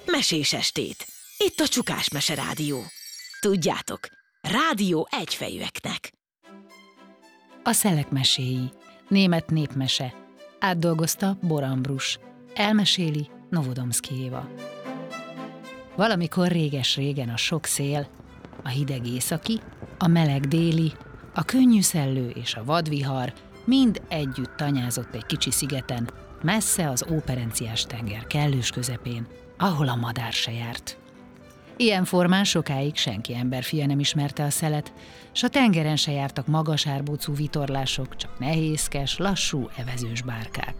mesés estét. Itt a Csukás Mese Rádió. Tudjátok, rádió egyfejűeknek. A szelek meséi. Német népmese. Átdolgozta Bor Ambrus. Elmeséli Novodomszky Éva. Valamikor réges-régen a sok szél, a hideg északi, a meleg déli, a könnyű szellő és a vadvihar mind együtt tanyázott egy kicsi szigeten, messze az Óperenciás tenger kellős közepén, ahol a madár se járt. Ilyen formán sokáig senki emberfia nem ismerte a szelet, s a tengeren se jártak magas árbócú vitorlások, csak nehézkes, lassú, evezős bárkák.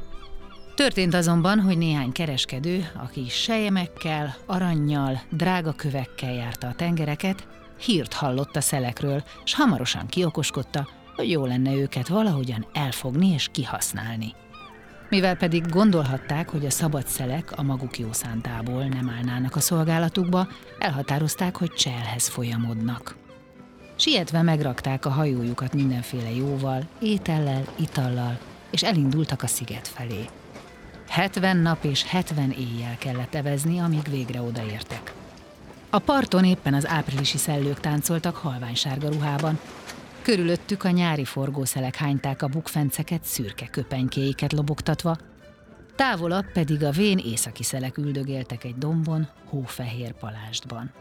Történt azonban, hogy néhány kereskedő, aki selyemekkel, arannyal, drága kövekkel járta a tengereket, hírt hallott a szelekről, s hamarosan kiokoskodta, hogy jó lenne őket valahogyan elfogni és kihasználni. Mivel pedig gondolhatták, hogy a szabad szelek a maguk jó szántából nem állnának a szolgálatukba, elhatározták, hogy cselhez folyamodnak. Sietve megrakták a hajójukat mindenféle jóval, étellel, itallal, és elindultak a sziget felé. 70 nap és 70 éjjel kellett evezni, amíg végre odaértek. A parton éppen az áprilisi szellők táncoltak halványsárga ruhában, körülöttük a nyári forgószelek hányták a bukfenceket szürke köpenykéiket lobogtatva, távolabb pedig a vén északi szelek üldögéltek egy dombon, hófehér palástban.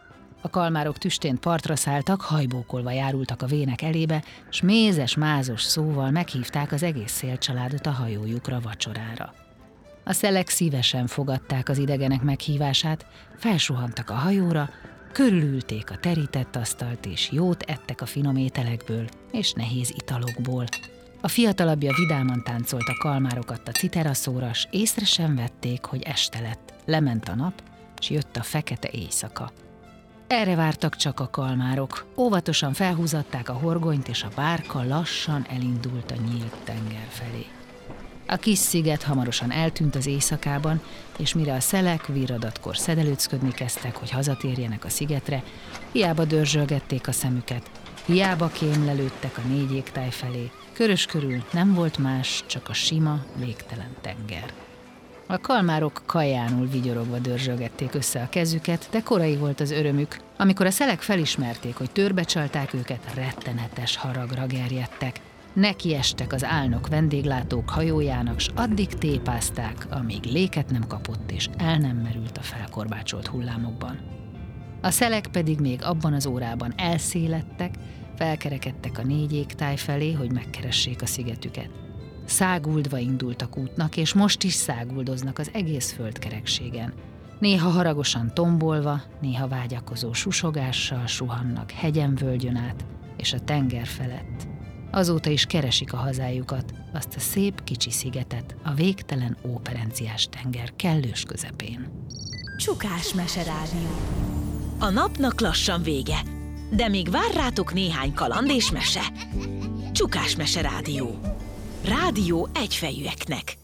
A kalmárok tüstént partra szálltak, hajbókolva járultak a vének elébe, s mézes-mázos szóval meghívták az egész szélcsaládot a hajójukra vacsorára. A szelek szívesen fogadták az idegenek meghívását, felsuhantak a hajóra, körülülték a terített asztalt, és jót ettek a finom ételekből és nehéz italokból. A fiatalabbja vidáman táncolt a kalmárokat a citeraszóra, s észre sem vették, hogy este lett. Lement a nap, s jött a fekete éjszaka. Erre vártak csak a kalmárok. Óvatosan felhúzatták a horgonyt, és a bárka lassan elindult a nyílt tenger felé. A kis sziget hamarosan eltűnt az éjszakában, és mire a szelek virradatkor szedelőcködni kezdtek, hogy hazatérjenek a szigetre, hiába dörzsölgették a szemüket, hiába kémlelődtek a 4 jégtáj felé, körös körül nem volt más, csak a sima, végtelen tenger. A kalmárok kajánul vigyorogva dörzsölgették össze a kezüket, de korai volt az örömük. Amikor a szelek felismerték, hogy törbecsalták őket, rettenetes haragra gerjedtek. Nekiestek az álnok vendéglátók hajójának, s addig tépázták, amíg léket nem kapott és el nem merült a felkorbácsolt hullámokban. A szelek pedig még abban az órában elszéledtek, felkerekedtek a 4 jégtáj felé, hogy megkeressék a szigetüket. Száguldva indultak útnak, és most is száguldoznak az egész földkerekségen. Néha haragosan tombolva, néha vágyakozó susogással suhannak hegyen-völgyön át, és a tenger felett. Azóta is keresik a hazájukat, azt a szép kicsi szigetet a végtelen Óperenciás tenger kellős közepén. Csukás Mese Rádió. A napnak lassan vége, de még vár rátok néhány kaland és mese. Csukás Mese Rádió. Rádió egyfejűeknek.